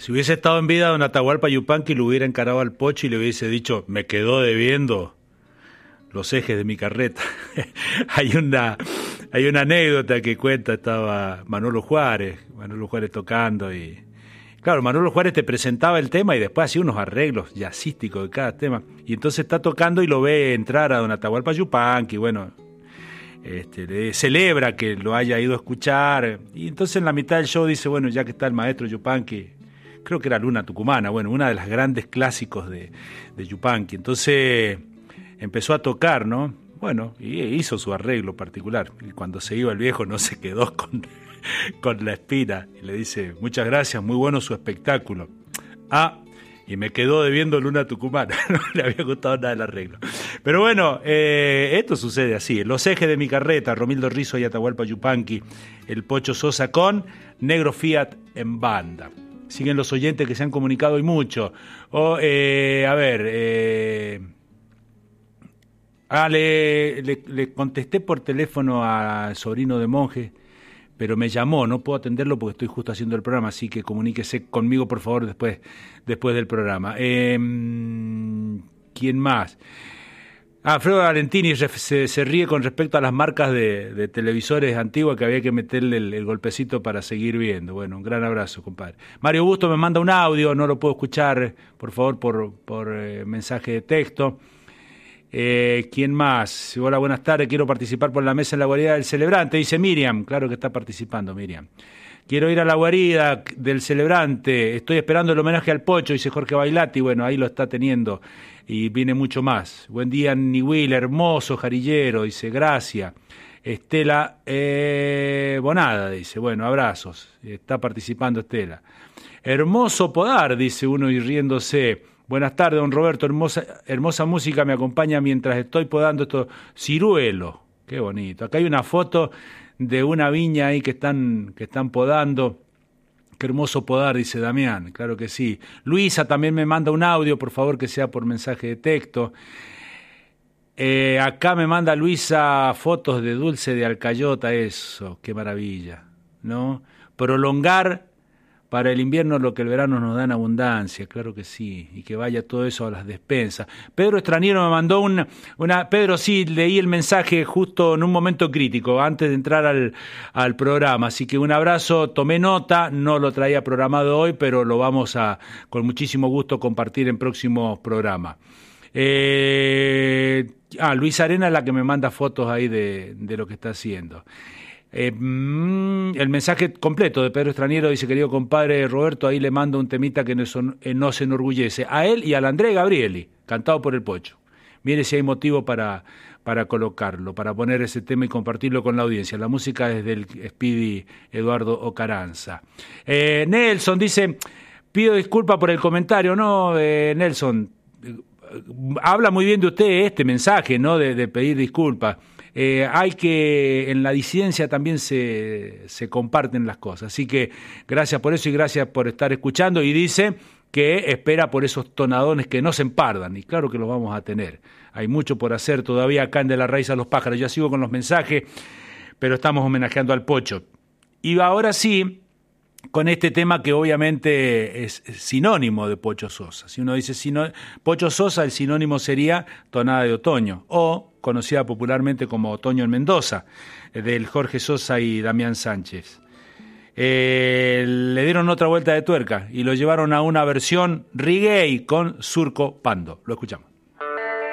Si hubiese estado en vida don Atahualpa Yupanqui, lo hubiera encarado al Pocho y le hubiese dicho, me quedó debiendo los ejes de mi carreta. hay una anécdota que cuenta, estaba Manolo Juárez tocando y... Claro, Manolo Juárez te presentaba el tema y después hacía unos arreglos jazzísticos de cada tema. Y entonces está tocando y lo ve entrar a don Atahualpa Yupanqui, bueno, le celebra que lo haya ido a escuchar. Y entonces en la mitad del show dice, bueno, ya que está el maestro Yupanqui, creo que era Luna Tucumana, bueno, una de las grandes clásicos de Yupanqui. Entonces empezó a tocar, ¿no? Bueno, y hizo su arreglo particular. Y cuando se iba el viejo no se quedó con la espina. Y le dice, muchas gracias, muy bueno su espectáculo. Y me quedó debiendo Luna Tucumana. No le había gustado nada el arreglo. Pero bueno, esto sucede así. Los ejes de mi carreta, Romildo Rizzo y Atahualpa Yupanqui, el Pocho Sosa con Negro Fiat en banda. Siguen los oyentes que se han comunicado hoy mucho. Le contesté por teléfono al sobrino de monje, pero me llamó, no puedo atenderlo porque estoy justo haciendo el programa, así que comuníquese conmigo, por favor, después del programa. ¿Quién más? Alfredo Valentini se ríe con respecto a las marcas de televisores antiguas que había que meterle el golpecito para seguir viendo. Bueno, un gran abrazo, compadre. Mario Busto me manda un audio, no lo puedo escuchar, por favor, por mensaje de texto. ¿Quién más? Hola, buenas tardes, quiero participar por la mesa en la guarida del celebrante, dice Miriam. Claro que está participando, Miriam. Quiero ir a la guarida del celebrante, estoy esperando el homenaje al Pocho, dice Jorge Bailati. Bueno, ahí lo está teniendo y viene mucho más. Buen día, Niwil, hermoso jarillero, dice, gracias. Estela Bonada, dice, bueno, abrazos, está participando Estela. Hermoso podar, dice uno y riéndose. Buenas tardes, don Roberto, hermosa música me acompaña mientras estoy podando estos ciruelos. Qué bonito. Acá hay una foto de una viña ahí que están podando. Qué hermoso podar, dice Damián, claro que sí. Luisa también me manda un audio, por favor, que sea por mensaje de texto. Acá me manda Luisa fotos de dulce de alcayota, eso, qué maravilla, ¿no? Prolongar para el invierno lo que el verano nos da en abundancia, claro que sí, y que vaya todo eso a las despensas. Pedro Estraniero me mandó Pedro, sí, leí el mensaje justo en un momento crítico, antes de entrar al programa, así que un abrazo, tomé nota, no lo traía programado hoy, pero lo vamos a, con muchísimo gusto, compartir en próximos programas. Luis Arena es la que me manda fotos ahí de lo que está haciendo. El mensaje completo de Pedro Estraniero dice, querido compadre Roberto, ahí le mando un temita que nos enorgullece, a él y al André Gabrieli, cantado por el Pocho. Mire si hay motivo para colocarlo, para poner ese tema y compartirlo con la audiencia. La música es del Speedy Eduardo Ocaranza. Nelson dice, pido disculpas por el comentario. No, Nelson, habla muy bien de usted este mensaje, ¿no? De pedir disculpas. Hay que, en la disidencia también se comparten las cosas. Así que gracias por eso y gracias por estar escuchando. Y dice que espera por esos tonadones que no se empardan. Y claro que los vamos a tener. Hay mucho por hacer todavía acá en De la Raíz a los Pájaros. Ya sigo con los mensajes, pero estamos homenajeando al Pocho. Y ahora sí, con este tema que obviamente es sinónimo de Pocho Sosa. Si uno dice Pocho Sosa, el sinónimo sería Tonada de Otoño, o conocida popularmente como Otoño en Mendoza, del Jorge Sosa y Damián Sánchez. Le dieron otra vuelta de tuerca y lo llevaron a una versión reggae con Surco Pando. Lo escuchamos.